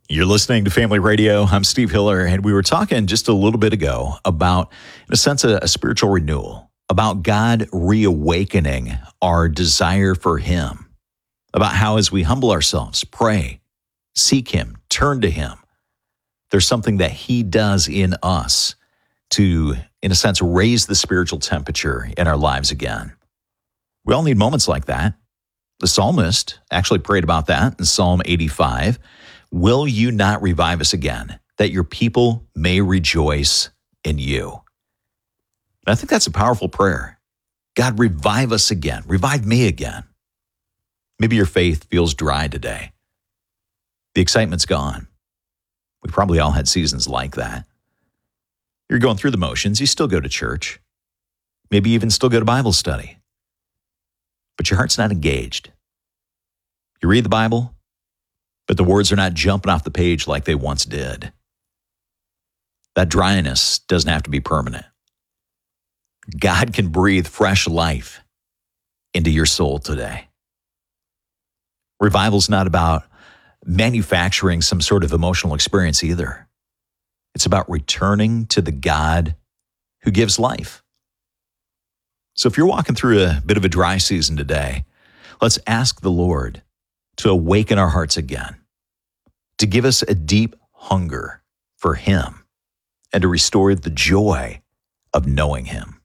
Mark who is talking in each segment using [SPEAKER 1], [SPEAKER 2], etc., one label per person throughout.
[SPEAKER 1] You're listening to Family Radio. I'm Steve Hiller, and we were talking just a little bit ago about, in a sense, a spiritual renewal, about God reawakening our desire for Him, about how as we humble ourselves, pray, seek Him, turn to Him, there's something that He does in us to, in a sense, raise the spiritual temperature in our lives again. We all need moments like that. The psalmist actually prayed about that in Psalm 85. Will you not revive us again, that your people may rejoice in you? And I think that's a powerful prayer. God, revive us again. Revive me again. Maybe your faith feels dry today. The excitement's gone. We probably all had seasons like that. You're going through the motions. You still go to church. Maybe even still go to Bible study. But your heart's not engaged. You read the Bible, but the words are not jumping off the page like they once did. That dryness doesn't have to be permanent. God can breathe fresh life into your soul today. Revival's not about manufacturing some sort of emotional experience either. It's about returning to the God who gives life. So if you're walking through a bit of a dry season today, let's ask the Lord to awaken our hearts again, to give us a deep hunger for Him, and to restore the joy of knowing Him.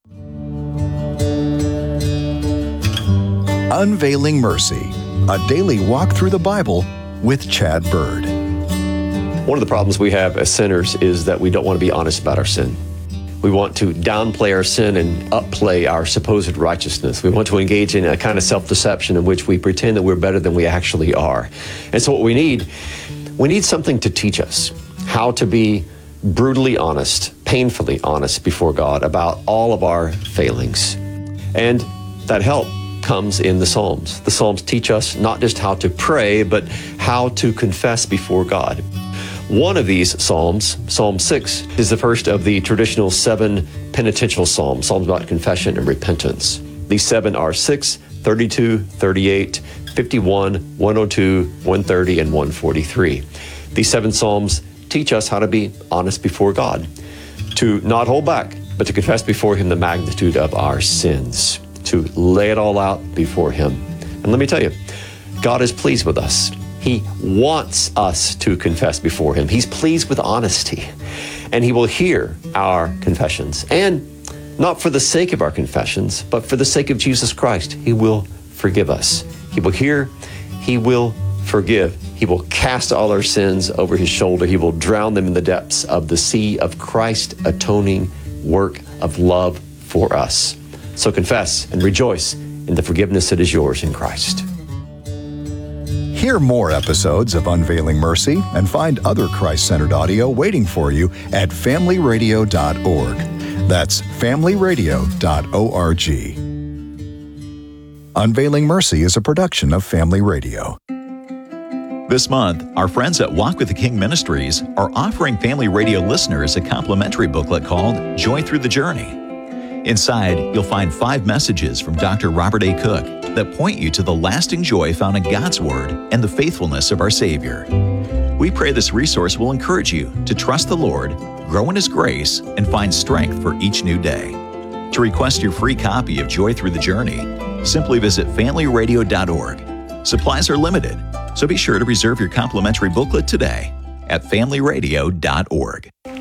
[SPEAKER 2] Unveiling Mercy, a daily walk through the Bible with Chad Bird.
[SPEAKER 3] One of the problems we have as sinners is that we don't want to be honest about our sin. We want to downplay our sin and upplay our supposed righteousness. We want to engage in a kind of self-deception in which we pretend that we're better than we actually are. And so what we need something to teach us how to be brutally honest, painfully honest before God about all of our failings. And that help comes in the Psalms. The Psalms teach us not just how to pray, but how to confess before God. One of these Psalms, Psalm 6, is the first of the traditional 7 penitential Psalms, Psalms about confession and repentance. These 7 are 6, 32, 38, 51, 102, 130, and 143. These 7 Psalms teach us how to be honest before God, to not hold back, but to confess before Him the magnitude of our sins, to lay it all out before Him. And let me tell you, God is pleased with us. He wants us to confess before Him. He's pleased with honesty, and He will hear our confessions. And not for the sake of our confessions, but for the sake of Jesus Christ, He will forgive us. He will hear, He will forgive. He will cast all our sins over His shoulder. He will drown them in the depths of the sea of Christ's atoning work of love for us. So confess and rejoice in the forgiveness that is yours in Christ.
[SPEAKER 2] Hear more episodes of Unveiling Mercy and find other Christ-centered audio waiting for you at familyradio.org. That's familyradio.org. Unveiling Mercy is a production of Family Radio.
[SPEAKER 1] This month, our friends at Walk with the King Ministries are offering Family Radio listeners a complimentary booklet called Joy Through the Journey. Inside, you'll find 5 messages from Dr. Robert A. Cook that point you to the lasting joy found in God's Word and the faithfulness of our Savior. We pray this resource will encourage you to trust the Lord, grow in His grace, and find strength for each new day. To request your free copy of Joy Through the Journey, simply visit familyradio.org. Supplies are limited, so be sure to reserve your complimentary booklet today at familyradio.org.